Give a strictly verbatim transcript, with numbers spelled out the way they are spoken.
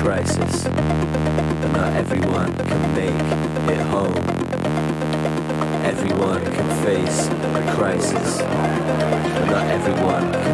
crisis, but not everyone can make it home. Everyone can face a crisis, but not everyone can